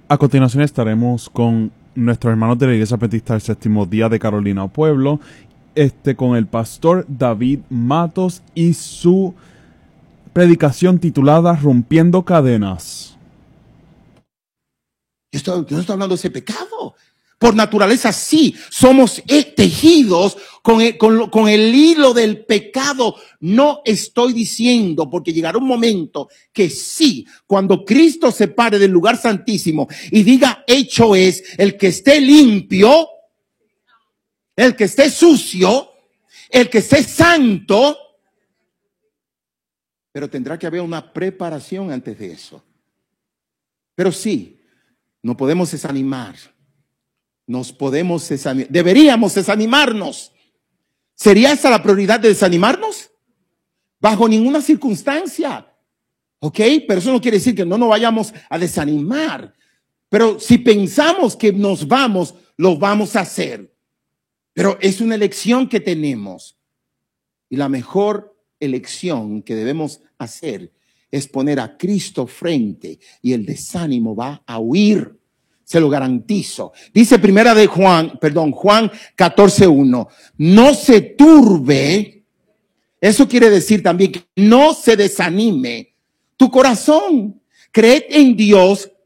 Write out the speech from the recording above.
A continuación estaremos con nuestros hermanos de la Iglesia Adventista del Séptimo Día de Carolina Pueblo, con el pastor David Matos y su predicación titulada Rompiendo Cadenas. Yo no estoy hablando de ese pecado. Por naturaleza sí, somos tejidos con el hilo del pecado. No estoy diciendo, porque llegará un momento que sí, cuando Cristo se pare del lugar santísimo y diga hecho es, el que esté limpio, el que esté sucio, el que esté santo, pero tendrá que haber una preparación antes de eso. Pero sí, no podemos desanimar. Deberíamos desanimarnos. ¿Sería esa la prioridad de desanimarnos? Bajo ninguna circunstancia. ¿Ok? Pero eso no quiere decir que no nos vayamos a desanimar. Pero si pensamos que nos vamos, lo vamos a hacer. Pero es una elección que tenemos. Y la mejor elección que debemos hacer es poner a Cristo frente y el desánimo va a huir. Se lo garantizo. Dice Juan 14:1. No se turbe. Eso quiere decir también que no se desanime tu corazón. Creed en Dios,